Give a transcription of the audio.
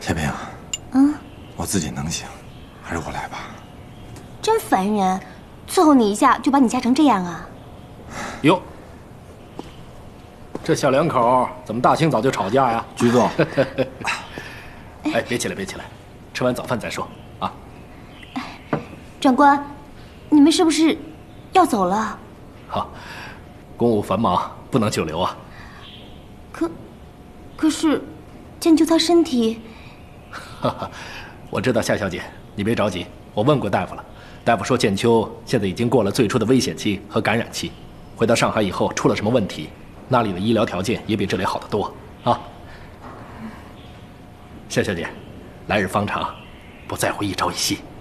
谢平，我自己能行，还是我来吧。 真烦人，伺候你一下就把你吓成这样啊！ 哟，这小两口怎么大清早就吵架呀？ 局座， 哎，别起来，别起来，吃完早饭再说啊。 长官，你们是不是要走了？ 好，公务繁忙，不能久留啊。 可是，建秋他身体…… 我知道，夏小姐，你别着急，我问过大夫了，大夫说建秋现在已经过了最初的危险期和感染期，回到上海以后出了什么问题，那里的医疗条件也比这里好得多啊。夏小姐，来日方长，不在乎一朝一夕。